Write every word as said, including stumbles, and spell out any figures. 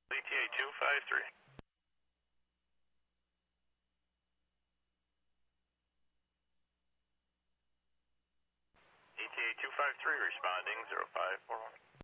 E T A two five three. E T A two five three responding, zero five four one.